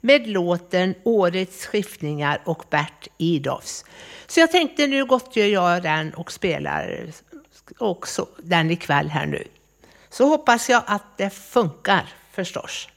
med låten Årets skiftningar och Bert Idolfs. Så jag tänkte nu gottgör jag den och spelar också den ikväll här nu. Så hoppas jag att det funkar förstås.